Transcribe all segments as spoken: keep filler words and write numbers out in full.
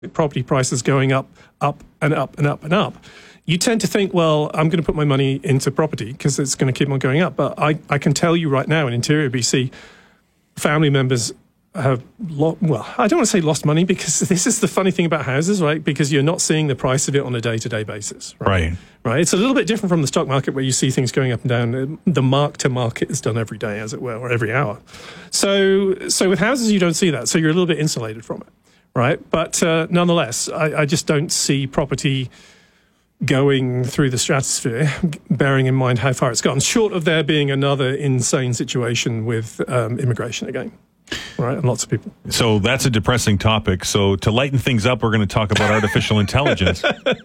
property prices going up, up and up and up and up, you tend to think, well, I'm going to put my money into property because it's going to keep on going up. But I, I can tell you right now in interior B C, family members have, lo- well, I don't want to say lost money, because this is the funny thing about houses, right? Because you're not seeing the price of it on a day-to-day basis. Right. Right. Right. It's a little bit different from the stock market, where you see things going up and down. The mark to market is done every day, as it were, or every hour. So, so with houses, you don't see that. So you're a little bit insulated from it. Right. But uh, nonetheless, I, I just don't see property going through the stratosphere, bearing in mind how far it's gone, short of there being another insane situation with um, immigration again. Right, and lots of people. So that's a depressing topic. So to lighten things up, we're going to talk about artificial intelligence.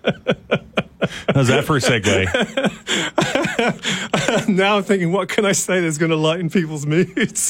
How's that for a segue? Now I'm thinking, what can I say that's going to lighten people's moods?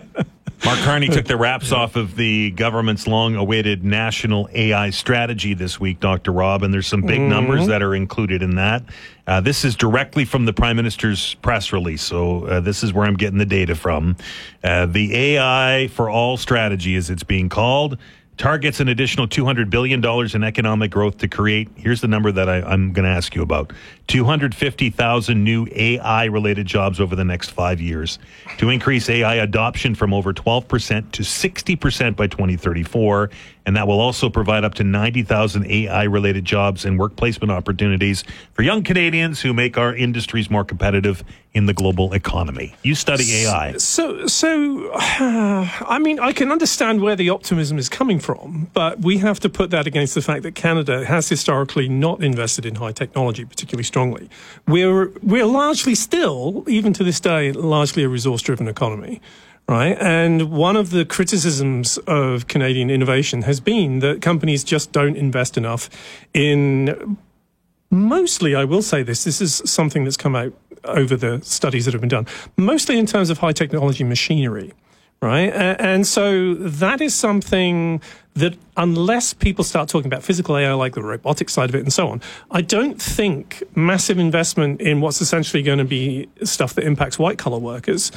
Mark Carney took the wraps off of the government's long-awaited national A I strategy this week, Doctor Rob, and there's some big mm-hmm. numbers that are included in that. Uh, this is directly from the Prime Minister's press release, so uh, this is where I'm getting the data from. Uh, the A I for All strategy, as it's being called, targets an additional two hundred billion dollars in economic growth to create, here's the number that I, I'm going to ask you about, two hundred fifty thousand new A I-related jobs over the next five years, to increase A I adoption from over twelve percent to sixty percent by twenty thirty-four, and that will also provide up to ninety thousand A I-related jobs and work placement opportunities for young Canadians who make our industries more competitive in the global economy. You study A I. So, so uh, I mean, I can understand where the optimism is coming from, but we have to put that against the fact that Canada has historically not invested in high technology particularly strongly. We're we're largely still, even to this day, largely a resource-driven economy. Right. And one of the criticisms of Canadian innovation has been that companies just don't invest enough in, mostly, I will say this, this is something that's come out over the studies that have been done, mostly in terms of high technology machinery. Right. And so that is something that, unless people start talking about physical A I, like the robotics side of it and so on, I don't think massive investment in what's essentially going to be stuff that impacts white collar workers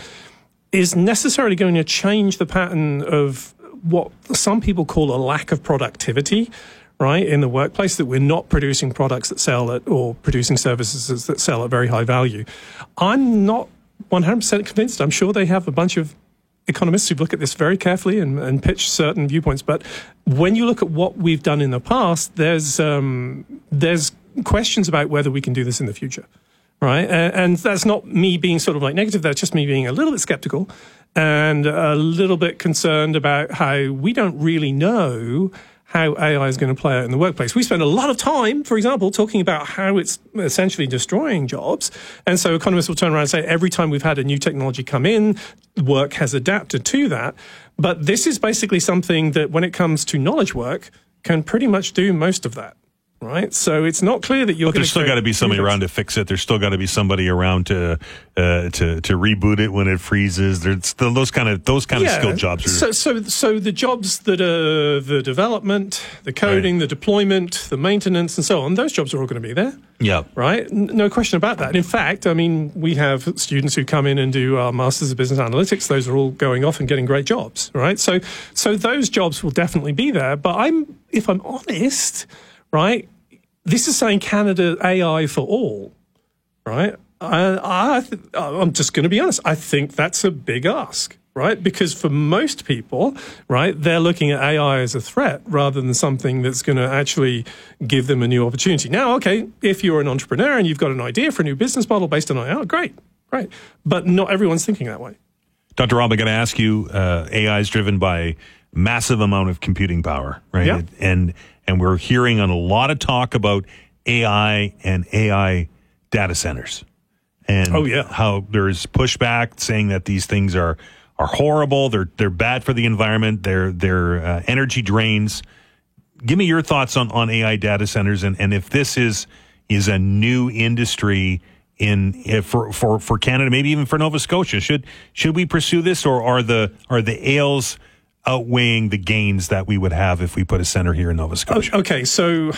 is necessarily going to change the pattern of what some people call a lack of productivity, right, in the workplace, that we're not producing products that sell at, or producing services that sell at very high value. I'm not one hundred percent convinced. I'm sure they have a bunch of economists who look at this very carefully and, and pitch certain viewpoints. But when you look at what we've done in the past, there's um, there's questions about whether we can do this in the future. Right. And that's not me being sort of like negative. That's just me being a little bit skeptical and a little bit concerned about how we don't really know how A I is going to play out in the workplace. We spend a lot of time, for example, talking about how it's essentially destroying jobs. And so economists will turn around and say every time we've had a new technology come in, work has adapted to that. But this is basically something that, when it comes to knowledge work, can pretty much do most of that. Right, so it's not clear that you're. But there's still got to be somebody around to fix it. There's still got to be somebody around to uh, to to reboot it when it freezes. There's still those kind of those kind yeah. of skilled jobs. Are, so so so the jobs that are the development, the coding, right. the deployment, the maintenance, and so on. Those jobs are all going to be there. Yeah. Right. No question about that. In fact, I mean, we have students who come in and do our Masters of Business Analytics. Those are all going off and getting great jobs. Right. So so those jobs will definitely be there. But I'm, if I'm honest, right. This is saying Canada A I for all, right? I, I th- I'm just going to be honest. I think that's a big ask, right? Because for most people, right, they're looking at A I as a threat rather than something that's going to actually give them a new opportunity. Now, okay, if you're an entrepreneur and you've got an idea for a new business model based on A I, great, great. But not everyone's thinking that way. Doctor Rob, I'm going to ask you, uh, A I is driven by massive amount of computing power, right? Yeah. And And we're hearing on a lot of talk about A I and A I data centers, and oh, yeah. how there's pushback saying that these things are are horrible. They're they're bad for the environment. They're they're uh, energy drains. Give me your thoughts on, on A I data centers, and, and if this is is a new industry in if for, for for Canada, maybe even for Nova Scotia. Should should we pursue this, or are the are the ails outweighing the gains that we would have if we put a center here in Nova Scotia? Okay, so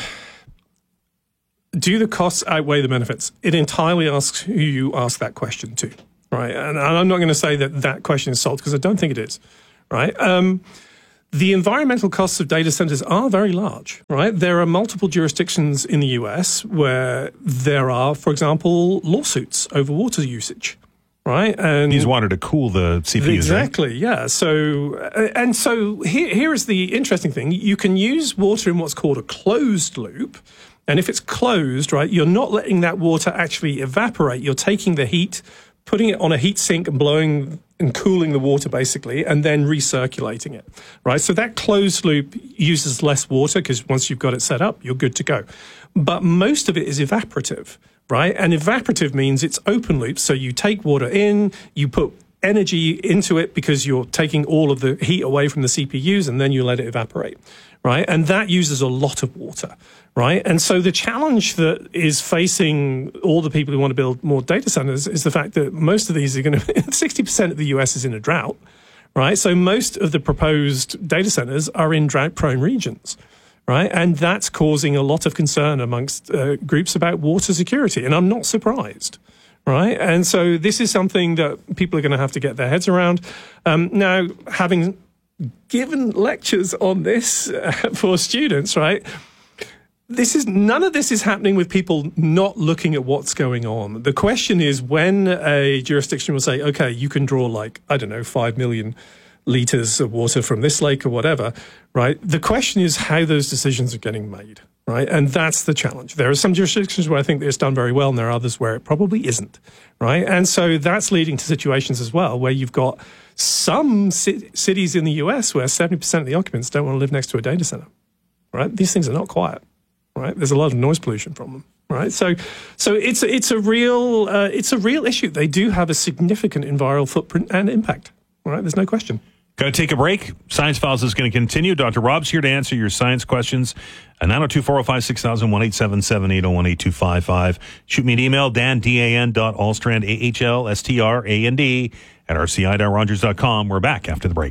do the costs outweigh the benefits? It entirely asks who you ask that question to, right? And I'm not going to say that that question is solved, because I don't think it is, right? Um, The environmental costs of data centers are very large, right? There are multiple jurisdictions in the U S where there are, for example, lawsuits over water usage, right? And he's wanted to cool the C P Us. Exactly, right? yeah. So, and so here, here is the interesting thing. You can use water in what's called a closed loop. And if it's closed, right, you're not letting that water actually evaporate. You're taking the heat, putting it on a heat sink and blowing and cooling the water basically, and then recirculating it, right? So that closed loop uses less water because once you've got it set up, you're good to go. But most of it is evaporative, right? And evaporative means it's open loop. So you take water in, you put energy into it because you're taking all of the heat away from the C P Us and then you let it evaporate, right? And that uses a lot of water, right? And so the challenge that is facing all the people who want to build more data centers is the fact that most of these are going to, sixty percent of the U S is in a drought, right? So most of the proposed data centers are in drought-prone regions, right? And that's causing a lot of concern amongst uh, groups about water security. And I'm not surprised, right? And so this is something that people are going to have to get their heads around. Um, now, having given lectures on this uh, for students, right? This is none of this is happening with people not looking at what's going on. The question is when a jurisdiction will say, okay, you can draw like, I don't know, five million liters of water from this lake or whatever, right? The question is how those decisions are getting made, right? And that's the challenge. There are some jurisdictions where I think it's done very well, and there are others where it probably isn't, right? And so that's leading to situations as well where you've got some ci- cities in the U S where seventy percent of the occupants don't want to live next to a data center, right? These things are not quiet. Right, there's a lot of noise pollution from them. Right, so so it's it's a real uh, it's a real issue. They do have a significant environmental footprint and impact. Right, there's no question. Got to take a break. Science Files is going to continue. Doctor Rob's here to answer your science questions. nine oh two, four oh five, six thousand, one eight seven seven, eight oh one, eight two five five. Shoot me an email, Dan, D A N dot Alstrand, A H L S T R A N D, at R C I dot Rogers dot com. We're back after the break.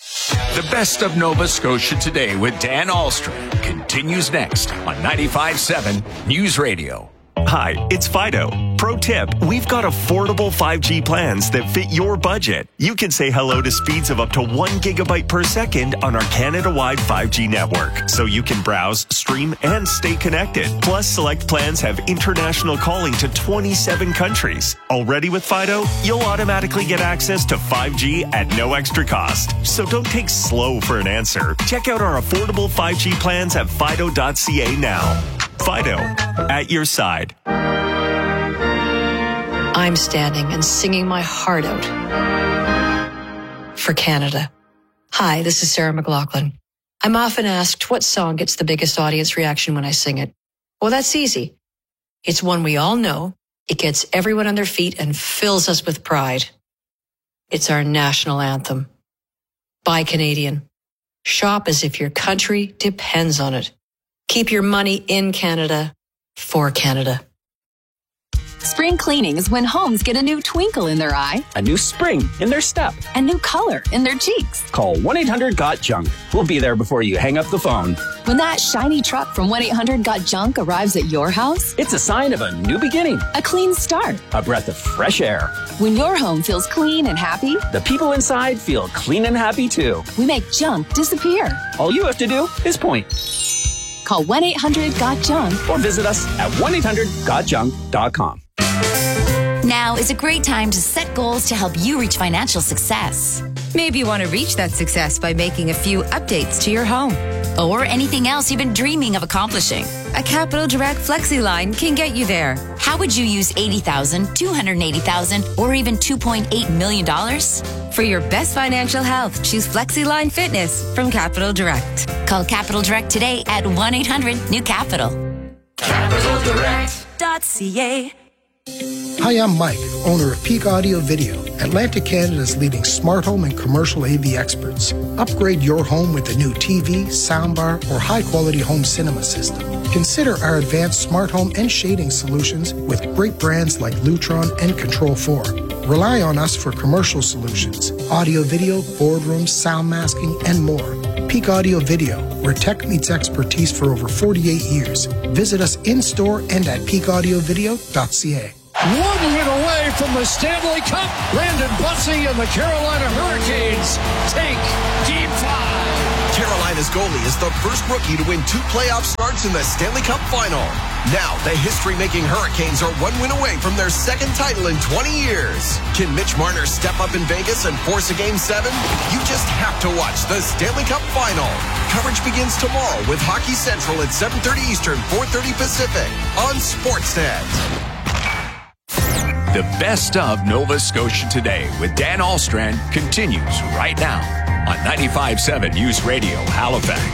The best of Nova Scotia Today with Dan Alstrand continues next on ninety-five point seven News Radio. Hi, it's Fido. Pro tip, we've got affordable five G plans that fit your budget. You can say hello to speeds of up to one gigabyte per second on our Canada-wide five G network, so you can browse, stream, and stay connected. Plus, select plans have international calling to twenty-seven countries. Already with Fido, you'll automatically get access to five G at no extra cost. So don't take slow for an answer. Check out our affordable five G plans at fido dot c a now. Fido, at your side. I'm standing and singing my heart out for Canada. Hi, this is Sarah McLachlan. I'm often asked what song gets the biggest audience reaction when I sing it. Well, that's easy. It's one we all know. It gets everyone on their feet and fills us with pride. It's our national anthem. Buy Canadian. Shop as if your country depends on it. Keep your money in Canada for Canada. Spring cleaning is when homes get a new twinkle in their eye, a new spring in their step, a new color in their cheeks. Call one eight hundred got junk. We'll be there before you hang up the phone. When that shiny truck from one eight hundred got junk arrives at your house, it's a sign of a new beginning, a clean start, a breath of fresh air. When your home feels clean and happy, the people inside feel clean and happy too. We make junk disappear. All you have to do is point. Call one eight hundred got junk or visit us at one eight hundred got junk dot com. Now is a great time to set goals to help you reach financial success. Maybe you want to reach that success by making a few updates to your home. Or anything else you've been dreaming of accomplishing. A Capital Direct Flexi line can get you there. How would you use eighty thousand dollars, two hundred eighty thousand dollars, or even two point eight million dollars? For your best financial health, choose Flexi Line Fitness from Capital Direct. Call Capital Direct today at one eight hundred new capital. capital direct dot c a. Hi, I'm Mike, owner of Peak Audio Video, Atlantic Canada's leading smart home and commercial A V experts. Upgrade your home with a new T V, soundbar, or high-quality home cinema system. Consider our advanced smart home and shading solutions with great brands like Lutron and Control four. Rely on us for commercial solutions, audio video, boardrooms, sound masking, and more. Peak Audio Video, where tech meets expertise for over forty-eight years. Visit us in-store and at peak audio video dot c a. One win away from the Stanley Cup. Brandon Bussey and the Carolina Hurricanes take Game five. Carolina's goalie is the first rookie to win two playoff starts in the Stanley Cup Final. Now, the history-making Hurricanes are one win away from their second title in twenty years. Can Mitch Marner step up in Vegas and force a Game seven? You just have to watch the Stanley Cup Final. Coverage begins tomorrow with Hockey Central at seven thirty Eastern, four thirty Pacific on Sportsnet. The best of Nova Scotia Today with Dan Alstrand continues right now on ninety-five point seven News Radio Halifax.